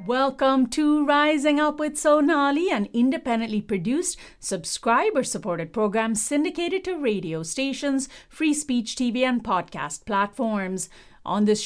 Welcome to Rising Up with Sonali, an independently produced, subscriber-supported program syndicated to radio stations, free speech TV and podcast platforms. On this